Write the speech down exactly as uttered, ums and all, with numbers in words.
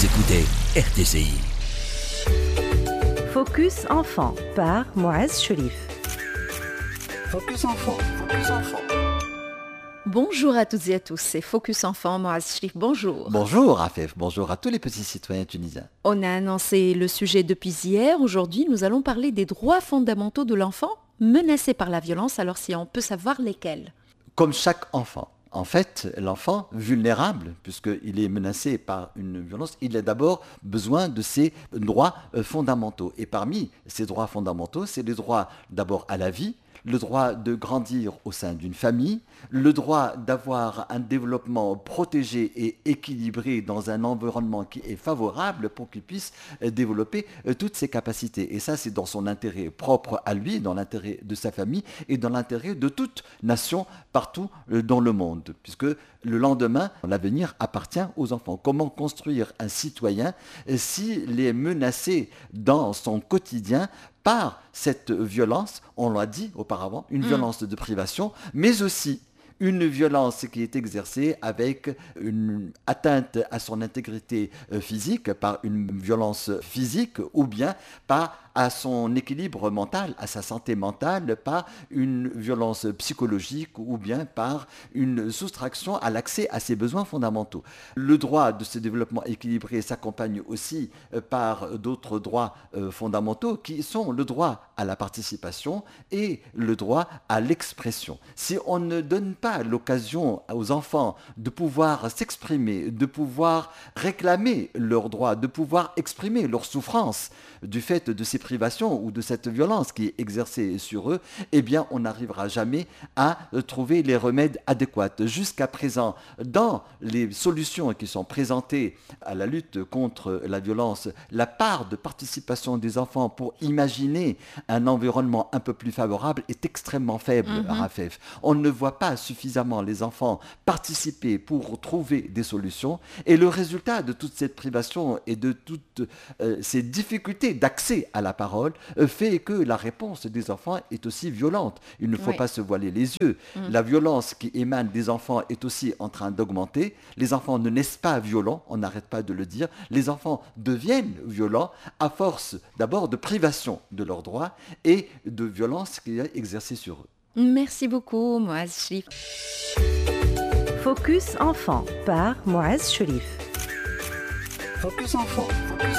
Vous écoutez R T C I. Focus Enfant par Moaz Cherif. Focus Enfant, Focus Enfant. Bonjour à toutes et à tous, c'est Focus Enfant, Moaz Cherif, bonjour. Bonjour Afef, bonjour à tous les petits citoyens tunisiens. On a annoncé le sujet depuis hier. Aujourd'hui, nous allons parler des droits fondamentaux de l'enfant menacé par la violence. Alors si on peut savoir lesquels? Comme chaque enfant. En fait, l'enfant vulnérable, puisqu'il est menacé par une violence, il a d'abord besoin de ses droits fondamentaux. Et parmi ces droits fondamentaux, c'est le droit d'abord à la vie, le droit de grandir au sein d'une famille, le droit d'avoir un développement protégé et équilibré dans un environnement qui est favorable pour qu'il puisse développer toutes ses capacités. Et ça, c'est dans son intérêt propre à lui, dans l'intérêt de sa famille et dans l'intérêt de toute nation partout dans le monde, puisque le lendemain, l'avenir appartient aux enfants. Comment construire un citoyen s'il est menacé dans son quotidien par cette violence, on l'a dit auparavant, une mmh. violence de privation, mais aussi une violence qui est exercée avec une atteinte à son intégrité physique, par une violence physique, ou bien par à son équilibre mental, à sa santé mentale, par une violence psychologique ou bien par une soustraction à l'accès à ses besoins fondamentaux. Le droit de ce développement équilibré s'accompagne aussi par d'autres droits fondamentaux qui sont le droit à la participation et le droit à l'expression. Si on ne donne pas l'occasion aux enfants de pouvoir s'exprimer, de pouvoir réclamer leurs droits, de pouvoir exprimer leur souffrance du fait de ces privations ou de cette violence qui est exercée sur eux, eh bien on n'arrivera jamais à trouver les remèdes adéquats. Jusqu'à présent, dans les solutions qui sont présentées à la lutte contre la violence, la part de participation des enfants pour imaginer un environnement un peu plus favorable est extrêmement faible, mm-hmm. Rafef. On ne voit pas suffisamment les enfants participer pour trouver des solutions, et le résultat de toute cette privation et de toutes euh, ces difficultés d'accès à la parole euh, fait que la réponse des enfants est aussi violente. Il ne faut oui. pas se voiler les yeux. Mm. La violence qui émane des enfants est aussi en train d'augmenter. Les enfants ne naissent pas violents, on n'arrête pas de le dire. Les enfants deviennent violents à force d'abord de privation de leurs droits et de violence qui est exercée sur eux. Merci beaucoup, Moaz Cherif. Focus Enfant par Moaz Cherif. Focus Enfant. Focus